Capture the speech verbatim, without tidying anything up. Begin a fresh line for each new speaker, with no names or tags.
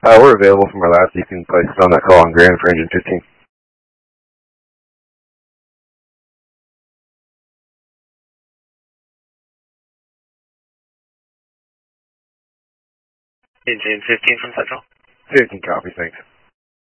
Uh, we're available from our lab, so you can place it on that call on Grand for engine fifteen.
Engine fifteen from Central.
fifteen copy, thanks.